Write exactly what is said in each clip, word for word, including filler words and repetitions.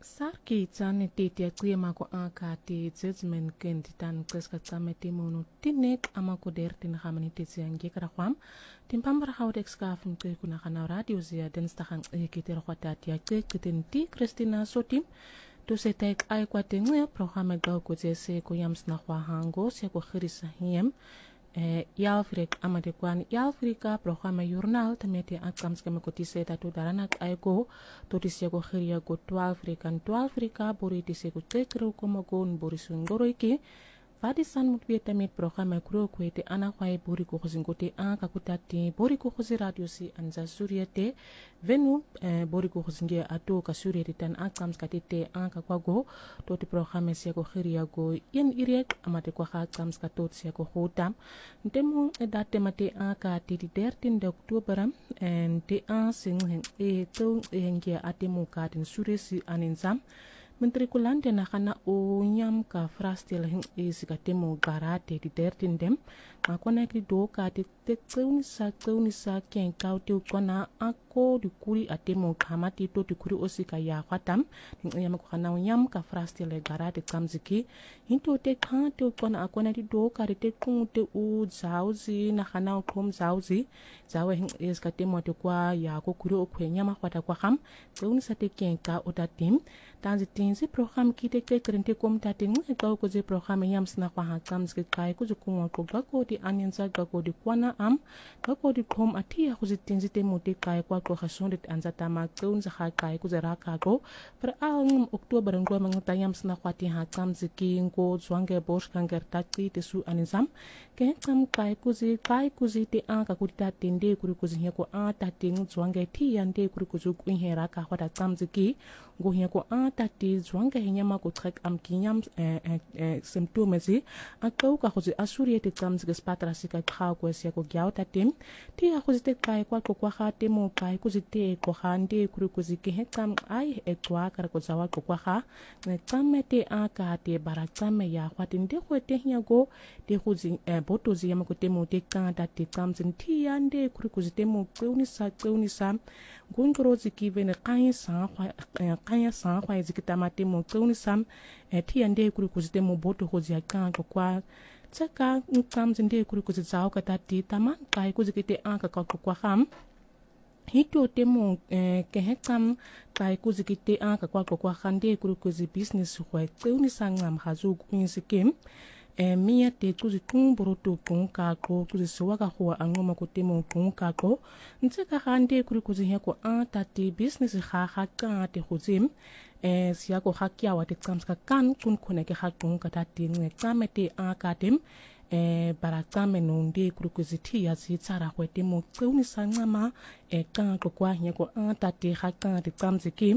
Sarki tsane titi akria mako anka ti judgment kendi tan kreska tsame timono tinek ama ko der tin xamani titi ange kara kham tim pambara hawde ekskaf mke kuna kana radio zia den stahan ekiter khota ti akre kiten ti Christina Sotim to se tek ay kwate nge programme gaw ko jese ko yams na khwa hango se ko khirisa hiem Eh, ya Afrika amade kwan ya Afrika programa jurnal temete akam skema koti seta to daranak aiko to tisia ko khiria ko twelve African twelve Afrika bori tisia ko tekro ko magon bori sungoro iki fadi san mutbie temet programa kuro ko ete ana khwai bori ko khozingote an ka kutati bori ko khozi radio si anza suriete venu eh, bori ko khozinge ato ka suriete tan akam skatete an ka kwago to ti programa sia ko khiria ko yen irek amate ko kha akam skatot sia ko hotam ndemu date mate an ka ti thirteen de Oktober en te an sing e to ngia atemu ka tin suresi aninzam Menteri Kulante na kana o nyam ka frastel hin isika temo garate di thirteen dem makona ki do ka te te tseuni sa tseuni sa ken kaute kona ako di kuri atemo kamati to di kuri osika ya khatam nyam ko kana nyam ka frastel garate kamziki hinto te kante kona akona di do ka te kunte u zauzi na kana kom zauzi zawe hin isika temo te kwa ya ko kuri o kwenya khwata kwa kham tseuni sa te ken ka otatim tanzi tinzi program kite ke krente kom tatin ka ko je program yam sna kwa ha kams ke kai ku ku mo ko ga ko di anyanza ga ko di kwana am ga ko di kom atia ku tinzi te mo te kai kwa ko khasonde anza tama kun za ha kai ku zara ka ko per al Oktober ngo mang ta yam sna kwa ti ha kams ki ngo zwange bosh kanger tati te su aninzam ke kam kai ku je kai ku je te an ka ku ta tende ku ku je ko a ta ting zwange ti yande ku ku zu ku hera ka khota kams ki ngo he ko a tati zwanga henyama ko trek am kinyam eh, eh, eh, symptomes akau ka khozi asuri te kams ge spatra sika kha ko sia ko gyao tatim ti a khozi te kai kwa ko kwa kha te mo kai ko zite ko khande kuru ko zike he kam ai e kwa kar ko zawa ko kwa kha ne kamete a ka te barakame ya khwatin de ko te hnya go te khozi eh, boto zi yama ko te mo te ka ta te kams ti ande kuru ko zite mo kuni sa kuni sa gungro ziki vene kai sa kaya sa kwa zikita mate mo kuni sam ti ande kuri kuzite mo boto hozi akan ko kwa tsaka nkam zinde kuri kuzitao kata ti taman kai kuzikite anka kwa kwa ham hito temo ke hekam kai kuzikite anka kwa kwa khande kuri kuzi business kwa kuni sangam hazu kunsikem e mia te kuzi kumboro to kunka ko kuzi swaka ho angoma ko temo kunka ko ntseka hande kuri kuzi heko anta ti business ha ha ka te hozim e sia ko hakia wa te kamska kan kun koneke ha kunka ta ti nge kamete akatem e barakame nonde kuri kuzi ti ya si tsara ho temo kuni sangama e kan ko kwa heko anta ti ha ka te kamziki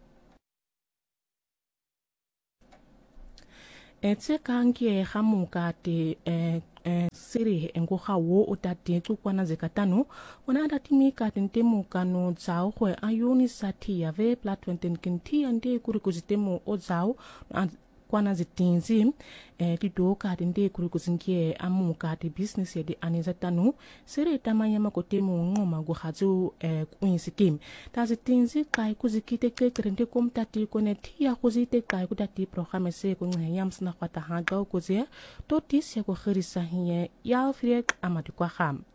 etse kangie hamuka te eh, eh, siri engo hawo utate tukwana zekatano wana datimi katentemo kano zao kwe ayoni sati ya ve platform tenkinti ande kuri kuzitemo o zao kwana zitinzi eh, tido katende kuri kuzingie amuka te business ya di anizatano siri tamanya makotemo ngoma guhazu eh, kuinsikim ta zitinzi kai kuzikite kekrende komtati kone tia kuzite kai kutati programe se kunye yamsna kwata haga kuzie totis ya ko khirisa hiye ya friek amati kwa ham